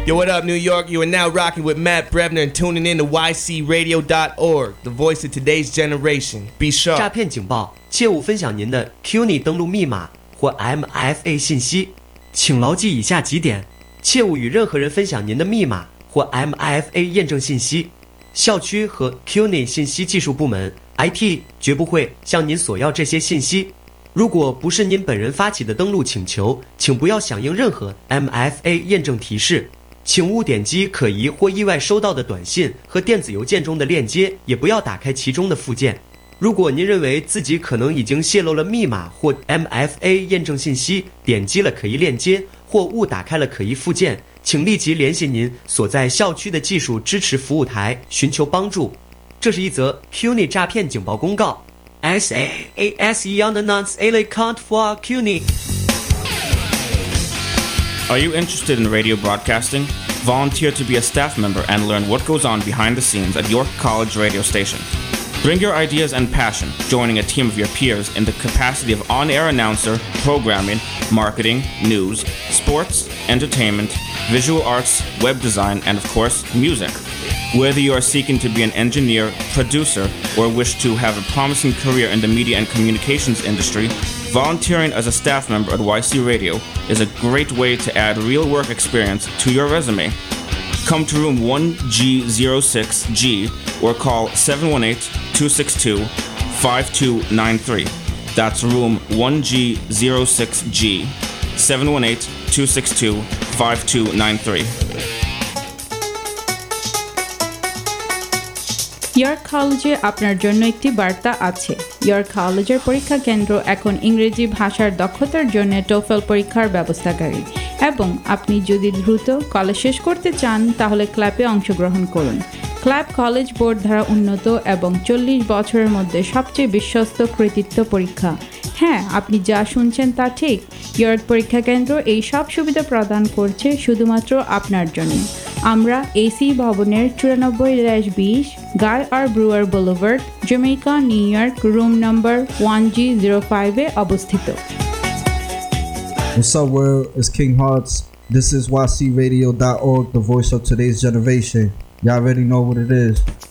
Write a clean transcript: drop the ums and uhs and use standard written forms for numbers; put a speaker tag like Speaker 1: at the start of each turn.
Speaker 1: Yo, what up, New York? You are now rocking with Matt Brevner and tuning in to ycradio.org, the voice of today's generation. Be sharp.
Speaker 2: 诈骗警报，切勿分享您的 CUNY 登录密码或 MFA 信息，请牢记以下几点：切勿与任何人分享您的密码或 MFA 验证信息。校区和 CUNY 信息技术部门 IT 绝不会向您索要这些信息。如果不是您本人发起的登录请求，请不要响应任何 MFA 验证提示。请勿点击可疑或意外收到的短信和电子邮件中的链接，也不要打开其中的附件。如果您认为自己可能已经泄露了密码或 MFA 验证信息，点击了可疑链接或误打开了可疑附件，请立即联系您所在校区的技术支持服务台寻求帮助。这是一则 CUNY 诈骗警报公告。SAS Young Nuns LA Count for CUNY。Are
Speaker 3: you interested in radio broadcasting? Volunteer to be a staff member and learn what goes on behind the scenes at York College radio station. Bring your ideas and passion, joining a team of your peers in the capacity of on-air announcer, programming, marketing, news, sports, entertainment, visual arts, web design, and of course, music. Whether you are seeking to be an engineer, producer, or wish to have a promising career in the media and communications industry, volunteering as a staff member at YC Radio is a great way to add real-work experience to your resume. Come to room 1G06G or call 718-262-5293. That's room 1G06G, 718-262-5293.
Speaker 4: York কলেজে আপনার জন্য একটি বার্তা আছে। York কলেজের পরীক্ষা কেন্দ্র এখন ইংরেজি ভাষার দক্ষতার জন্য টোফেল পরীক্ষার ব্যবস্থাকারী এবং আপনি যদি দ্রুত কলেজ শেষ করতে চান তাহলে ক্ল্যাপে অংশগ্রহণ করুন। ক্ল্যাপ কলেজ বোর্ড দ্বারা উন্নত এবং 40 বছরের মধ্যে সবচেয়ে বিশ্বস্ত কৃতিত্ব পরীক্ষা। হ্যাঁ, আপনি যা শুনছেন তা ঠিক। ইয়র্ক পরীক্ষা কেন্দ্র এই সব সুবিধা প্রদান করছে শুধুমাত্র আপনার জন্য। আমরা এসি ভবনের 94-20 গাই আর ব্রুয়ার boulevard, Jamaica, new York, room number 1G05 অবস্থিত।
Speaker 5: What's up, world? It's King Hearts. This is ycradio.org, the voice of today's generation. Y'all already know what it is.